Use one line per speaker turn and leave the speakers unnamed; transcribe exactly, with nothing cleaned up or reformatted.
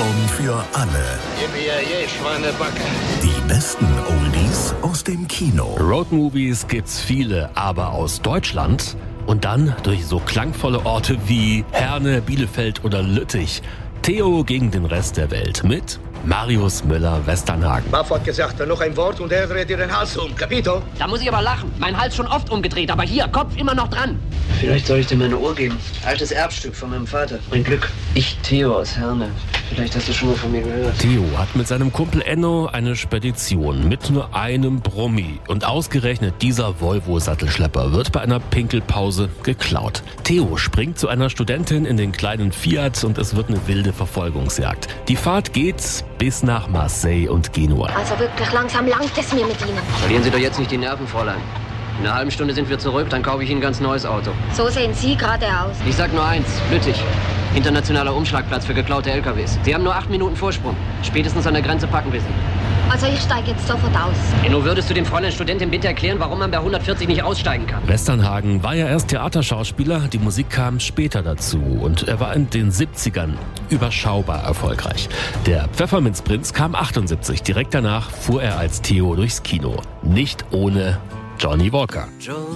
Popcorn für alle.
Yippie, Schweinebacke.
Die besten Oldies aus dem Kino.
Roadmovies gibt's viele, aber aus Deutschland und dann durch so klangvolle Orte wie Herne, Bielefeld oder Lüttich. Theo gegen den Rest der Welt mit Marius Müller-Westernhagen.
Buff hat gesagt, noch ein Wort und er dreht dir den Hals um. Capito?
Da muss ich aber lachen. Mein Hals schon oft umgedreht, aber hier, Kopf immer noch dran.
Vielleicht soll ich dir meine Uhr geben. Altes Erbstück von meinem Vater. Mein Glück. Ich, Theo aus Herne. Vielleicht hast du schon mal von mir gehört.
Theo hat mit seinem Kumpel Enno eine Spedition mit nur einem Brummi. Und ausgerechnet dieser Volvo-Sattelschlepper wird bei einer Pinkelpause geklaut. Theo springt zu einer Studentin in den kleinen Fiat und es wird eine wilde Verfolgungsjagd. Die Fahrt geht bis nach Marseille und Genua.
Also wirklich langsam langt es mir mit Ihnen.
Verlieren Sie doch jetzt nicht die Nerven, Fräulein. In einer halben Stunde sind wir zurück, dann kaufe ich Ihnen ein ganz neues Auto.
So sehen Sie gerade aus.
Ich sag nur eins, Lüttich. Internationaler Umschlagplatz für geklaute L K Ws. Sie haben nur acht Minuten Vorsprung. Spätestens an der Grenze packen wir Sie.
Also ich steige jetzt sofort aus.
Enno, würdest du dem Fräulein Studentin bitte erklären, warum man bei hundertvierzig nicht aussteigen kann?
Westernhagen war ja erst Theaterschauspieler, die Musik kam später dazu und er war in den siebzigern überschaubar erfolgreich. Der Pfefferminzprinz kam achtundsiebzig, direkt danach fuhr er als Theo durchs Kino. Nicht ohne Johnny Walker.